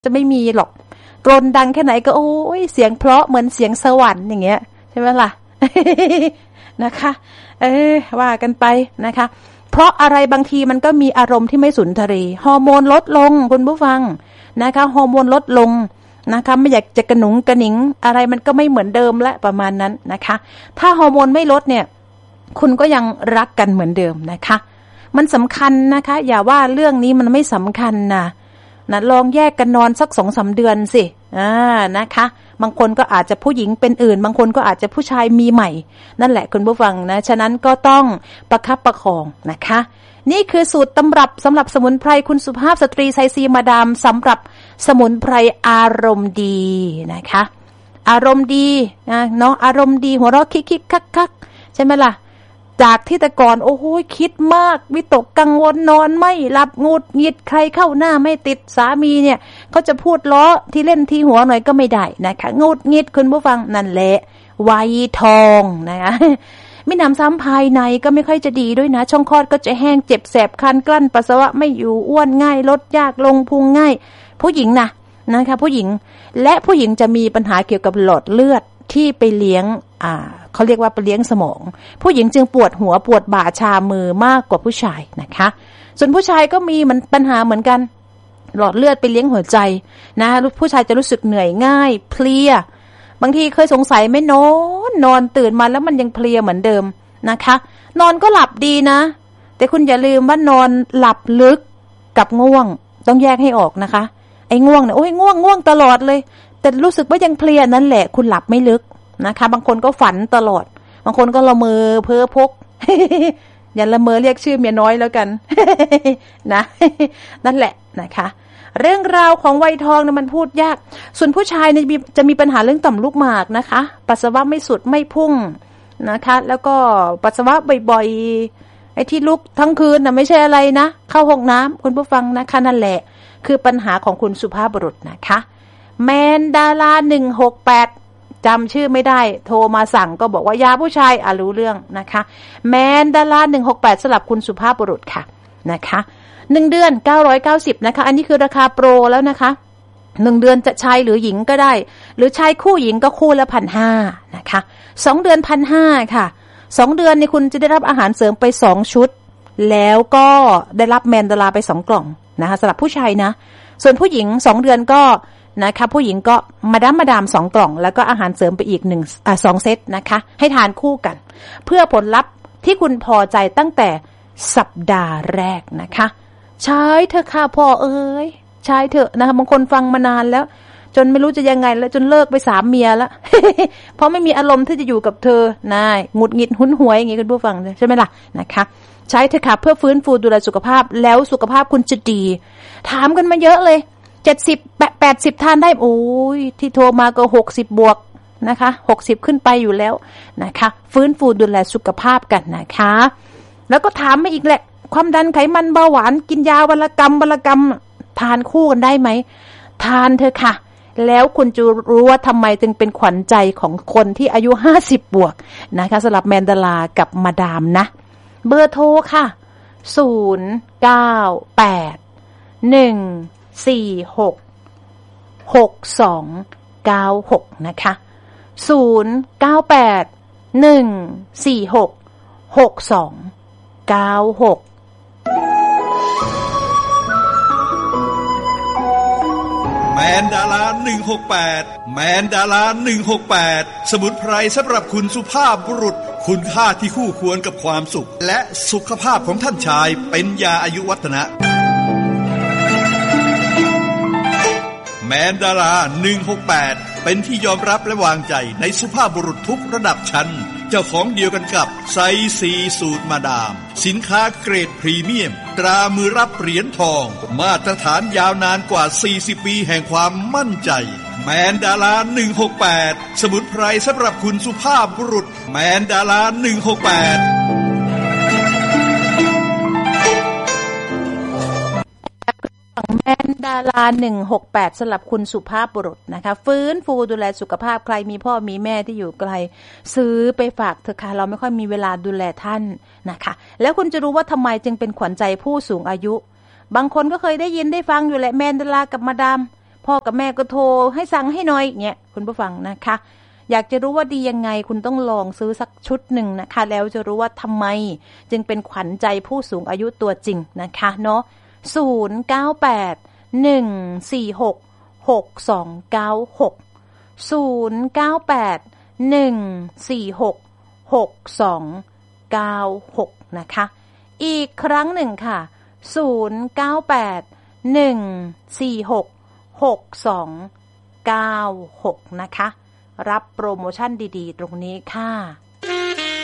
จะไม่มีหรอกกรนดังแค่ไหนก็โอ้ยเสียงเพราะเหมือนเสียงสวรรค์อย่างเงี้ยใช่ไหมล่ะ นะคะว่ากันไปนะคะเพราะอะไรบางทีมันก็มีอารมณ์ที่ไม่สุนทรีฮอร์โมนลดลงคุณผู้ฟังนะคะฮอร์โมนลดลงนะคะไม่อยากจะกระหนุงกระหนิงอะไรมันก็ไม่เหมือนเดิมและประมาณนั้นนะคะถ้าฮอร์โมนไม่ลดเนี่ยคุณก็ยังรักกันเหมือนเดิมนะคะมันสำคัญนะคะอย่าว่าเรื่องนี้มันไม่สำคัญนะลองแยกกันนอนสัก 2-3 เดือนสินะคะบางคนก็อาจจะผู้หญิงเป็นอื่นบางคนก็อาจจะผู้ชายมีใหม่นั่นแหละคุณผู้ฟังนะฉะนั้นก็ต้องประคับประคองนะคะนี่คือสูตรตำรับสำหรับสมุนไพรคุณสุภาพสตรีไซซีมาดามสำหรับสมุนไพรอารมณ์ดีนะคะอารมณ์ดีนะเนาะอารมณ์ดีหัวเราะคิกๆคักๆใช่ไหมล่ะจากที่แต่ก่อนโอ้โหคิดมากวิตกกังวลนอนไม่หลับงุดหงิดใครเข้าหน้าไม่ติดสามีเนี่ยเขาจะพูดล้อที่เล่นที่หัวหน่อยก็ไม่ได้นะคะงุดหงิดคุณผู้ฟังนั่นแหละวัยทองนะคะมิหนำซ้ำภายในก็ไม่ค่อยจะดีด้วยนะช่องคลอดก็จะแห้งเจ็บแสบคันกลั้นปัสสาวะไม่อยู่อ้วนง่ายลดยากลงพุงง่ายผู้หญิงนะคะผู้หญิงและผู้หญิงจะมีปัญหาเกี่ยวกับหลอดเลือดที่ไปเลี้ยงเขาเรียกว่าไปเลี้ยงสมองผู้หญิงจึงปวดหัวปวดบ่าชามือมากกว่าผู้ชายนะคะส่วนผู้ชายก็มีมันปัญหาเหมือนกันหลอดเลือดไปเลี้ยงหัวใจนะผู้ชายจะรู้สึกเหนื่อยง่ายเพลียบางทีเคยสงสัยไหมนอนตื่นมาแล้วมันยังเพลียเหมือนเดิมนะคะนอนก็หลับดีนะแต่คุณอย่าลืมว่านอนหลับลึกกับง่วงต้องแยกให้ออกนะคะไอ้ง่วงเนี่ยโอ้ยง่วงตลอดเลยแต่รู้สึกว่ายังเพลียนั่นแหละคุณหลับไม่ลึกนะคะบางคนก็ฝันตลอดบางคนก็ละเมอเพ้อพก อย่าละเมอเรียกชื่อเมียน้อยแล้วกัน นะนั่นแหละนะคะเรื่องราวของวัยทองเนี่ยมันพูดยากส่วนผู้ชายเนี่ยจะมีปัญหาเรื่องต่อมลูกหมากนะคะปัสสาวะไม่สุดไม่พุ่งนะคะแล้วก็ปัสสาวะบ่อยๆไอ้ที่ลุกทั้งคืนน่ะไม่ใช่อะไรนะเข้าห้องน้ำคุณผู้ฟังนะคะนั่นแหละคือปัญหาของคุณสุภาพบุรุษนะคะแมนดารา168จำชื่อไม่ได้โทรมาสั่งก็บอกว่ายาผู้ชายรู้เรื่องนะคะแมนดารา168สำหรับคุณสุภาพบุรุษค่ะนะคะ1เดือน990นะคะอันนี้คือราคาโปรแล้วนะคะ1เดือนจะชายหรือหญิงก็ได้หรือชายคู่หญิงก็คู่ละ 1,500 นะคะ2เดือน 1,500 ค่ะ2เดือนนี่คุณจะได้รับอาหารเสริมไป2ชุดแล้วก็ได้รับแมนดาราไป2กล่องนะคะสำหรับผู้ชายนะส่วนผู้หญิง2เดือนก็นะคะผู้หญิงก็มาดาม2กล่องแล้วก็อาหารเสริมไปอีก2เซตนะคะให้ทานคู่กันเพื่อผลลัพธ์ที่คุณพอใจตั้งแต่สัปดาห์แรกนะคะใช้เถอะค่ะพ่อเอ้ยใช้เถอะนะคะบางคนฟังมานานแล้วจนไม่รู้จะยังไงแล้วจนเลิกไป3เมียแล้ว เพราะไม่มีอารมณ์ที่จะอยู่กับเธอนายหงุดหงิดหุนหวยอย่างงี้คุณผู้ฟังใช่ไหมล่ะนะคะใช้เถอะค่ะเพื่อฟื้นฟูดูแลสุขภาพแล้วสุขภาพคุณจะดีถามกันมาเยอะเลย70 80ทานได้โอ้ยที่โทรมาก็60บวกนะคะ60ขึ้นไปอยู่แล้วนะคะฟื้นฟูดูแลสุขภาพกันนะคะแล้วก็ถามมาอีกแหละความดันไขมันเบาหวานกินยาวันละกำทานคู่กันได้ไหมทานเถอะค่ะแล้วคุณจะรู้ว่าทำไมจึงเป็นขวัญใจของคนที่อายุ50บวกนะคะสำหรับแมนดารากับมาดามนะเบอร์โทรค่ะ098-146-6296นะคะ098-146-6296 แมนดารา168แมนดารา168สมุนไพรสำหรับคุณสุภาพบุรุษคุณค่าที่คู่ควรกับความสุขและสุขภาพของท่านชายเป็นยาอายุวัฒนะแมนดารา168เป็นที่ยอมรับและวางใจในสุภาพบุรุษทุกระดับชั้นเจ้าของเดียวกันกับไซซีสูตรมาดามสินค้าเกรดพรีเมียมตรามือรับเหรียญทองมาตรฐานยาวนานกว่า40ปีแห่งความมั่นใจแมนดารา168สมุนไพรสำหรับคุณสุภาพบุรุษแมนดารา168 แมนดารา168สำหรับคุณสุภาพบุรุษนะคะฟื้นฟูดูแลสุขภาพใครมีพ่อมีแม่ที่อยู่ไกลซื้อไปฝากเถอะค่ะเราไม่ค่อยมีเวลาดูแลท่านนะคะแล้วคุณจะรู้ว่าทำไมจึงเป็นขวัญใจผู้สูงอายุบางคนก็เคยได้ยินได้ฟังอยู่แหละแมนดารากับมาดามพ่อกับแม่ก็โทรให้สั่งให้หน่อยเนี่ยคุณผู้ฟังนะคะอยากจะรู้ว่าดียังไงคุณต้องลองซื้อสักชุดหนึ่งนะคะแล้วจะรู้ว่าทำไมจึงเป็นขวัญใจผู้สูงอายุตัวจริงนะคะเนาะ0981466296นะคะอีกครั้งหนึ่งค่ะ0981466296นะคะรับโปรโมชั่นดีๆตรงนี้ค่ะ